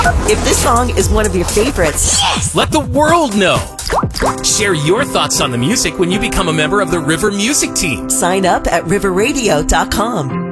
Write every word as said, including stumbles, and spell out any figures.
If this song is one of your favorites, let the world know. Share your thoughts on the music when you become a member of the River Music Team. Sign up at river radio dot com.